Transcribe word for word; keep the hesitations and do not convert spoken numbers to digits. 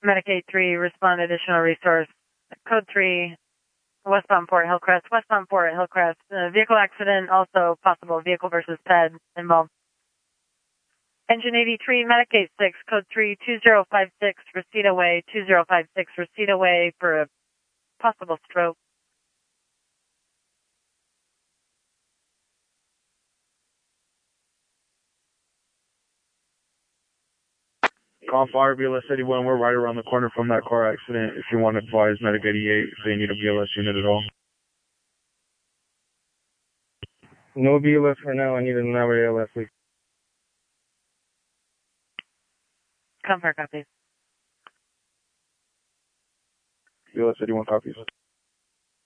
Medic eight three, respond additional resource. Code three, westbound Port Hillcrest, westbound Port Hillcrest. Uh, vehicle accident, also possible vehicle versus P E D involved. Engine eighty-three, Medic eight six, code three, two zero five six, Reseda Way, two zero five six, Reseda Way for a possible stroke. Call fire, B L S eighty-one, we're right around the corner from that car accident. If you want to advise Medic eighty-eight, if they need a B L S unit at all. No B L S for now, I need another A L S, please. Confirm, copy. B L S eighty-one copies.